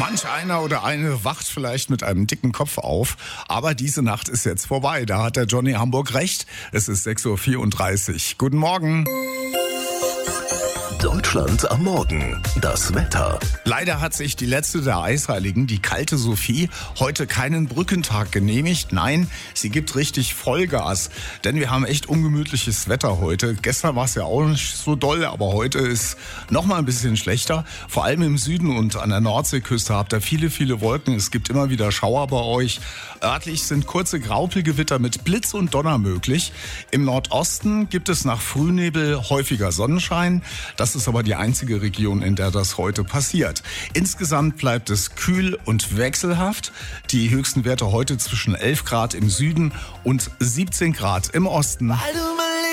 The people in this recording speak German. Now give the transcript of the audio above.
Manch einer oder eine wacht vielleicht mit einem dicken Kopf auf, aber diese Nacht ist jetzt vorbei. Da hat der Johnny Hamburg recht. Es ist 6.34 Uhr. Guten Morgen. Deutschland am Morgen. Das Wetter. Leider hat sich die letzte der Eisheiligen, die kalte Sophie, heute keinen Brückentag genehmigt. Nein, sie gibt richtig Vollgas, denn wir haben echt ungemütliches Wetter heute. Gestern war es ja auch nicht so doll, aber heute ist noch mal ein bisschen schlechter. Vor allem im Süden und an der Nordseeküste habt ihr viele Wolken. Es gibt immer wieder Schauer bei euch. Örtlich sind kurze Graupelgewitter mit Blitz und Donner möglich. Im Nordosten gibt es nach Frühnebel häufiger Sonnenschein. Das ist aber die einzige Region, in der das heute passiert. Insgesamt bleibt es kühl und wechselhaft. Die höchsten Werte heute zwischen 11 Grad im Süden und 17 Grad im Osten.